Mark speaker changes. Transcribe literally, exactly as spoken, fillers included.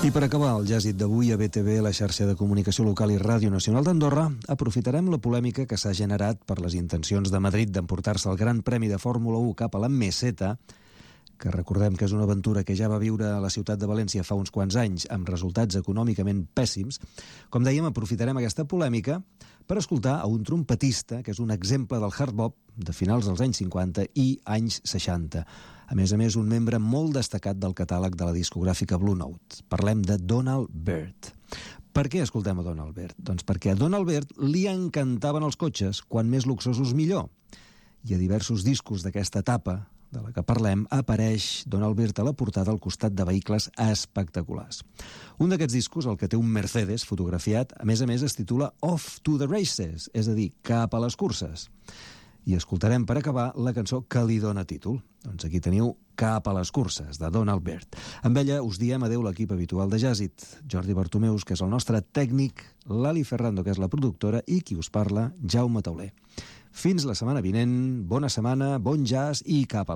Speaker 1: I per acabar el jàzit d'avui a B T V, la xarxa de comunicació local i Ràdio Nacional d'Andorra, aprofitarem la polèmica que s'ha generat per les intencions de Madrid d'emportar-se el Gran Premi de Fórmula u cap a la Meseta, que recordem que és una aventura que ja va viure a la ciutat de València fa uns quants anys amb resultats econòmicament pèssims. Com dèiem, aprofitarem aquesta polèmica per escoltar a un trompetista que és un exemple del hard bop de finals dels anys cinquanta i anys seixanta. A més a més, un membre molt destacat del catàleg de la discogràfica Blue Note. Parlem de Donald Byrd. Per què escoltem a Donald Byrd? Doncs perquè a Donald Byrd li encantaven els cotxes, quan més luxosos millor. I a diversos discos d'aquesta etapa de la que parlem, apareix Donald Byrd a la portada al costat de vehicles espectaculars. Un d'aquests discos, el que té un Mercedes fotografiat, a més a més es titula Off to the Races, és a dir, cap a les curses. I escoltarem per acabar la cançó que li dona títol. Doncs aquí teniu Cap a les curses, de Donald Byrd. Amb ella us diem adeu l'equip habitual de Jàzit, Jordi Bartomeus, que és el nostre tècnic, Lali Ferrando, que és la productora, i qui us parla, Jaume Tauler. Fins la setmana vinent, bona setmana, bon jazz i cap a